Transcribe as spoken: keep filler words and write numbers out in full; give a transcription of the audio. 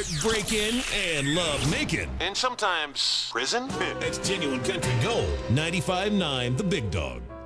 heartbreaking, and love making. And sometimes prison. It's Genuine Country Gold, ninety-five point nine The Big Dog.